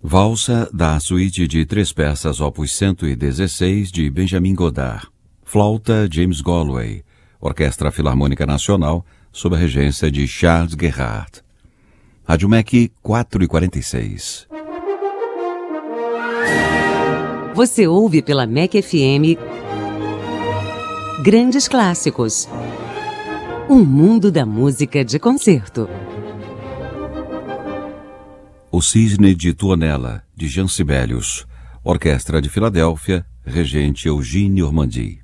Valsa da suíte de 3 peças opus 116 de Benjamin Godard. Flauta James Galway. Orquestra Filarmônica Nacional, sob a regência de Charles Gerhardt. Rádio MEC 4h46. Você ouve pela MEC FM Grandes Clássicos. Um mundo da música de concerto. O Cisne de Tuonela, de Jean Sibelius. Orquestra de Filadélfia, regente Eugène Ormandy.